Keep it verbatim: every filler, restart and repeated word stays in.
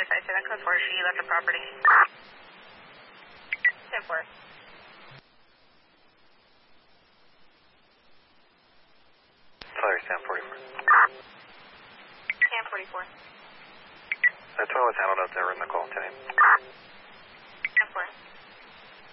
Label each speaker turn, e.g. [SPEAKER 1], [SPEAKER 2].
[SPEAKER 1] five seven code four, she left the property. ten four.
[SPEAKER 2] Sorry, Sam forty-four.
[SPEAKER 1] Sam forty-four.
[SPEAKER 2] That's all was handled out there in the call today.
[SPEAKER 1] ten four.